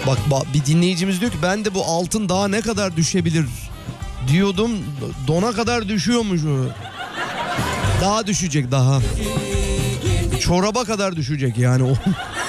Bak bir dinleyicimiz diyor ki ben de bu altın daha ne kadar düşebilir diyordum, dona kadar düşüyormuş o. Daha düşecek daha. Çoraba kadar düşecek yani o.